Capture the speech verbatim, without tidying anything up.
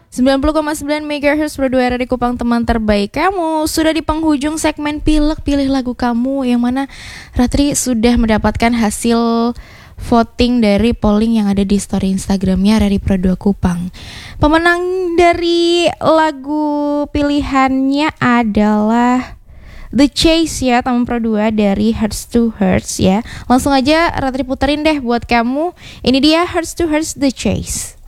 sembilan puluh koma sembilan megahertz Pro dua R di Kupang, teman terbaik kamu. Sudah di penghujung segmen Pilek Pilih Lagu Kamu, yang mana Ratri sudah mendapatkan hasil voting dari polling yang ada di story Instagramnya Rari Pro dua Kupang. Pemenang dari lagu pilihannya adalah The Chase ya, teman Pro dua dari Hearts to Hearts ya. Langsung aja Ratri puterin deh buat kamu. Ini dia Hearts to Hearts The Chase.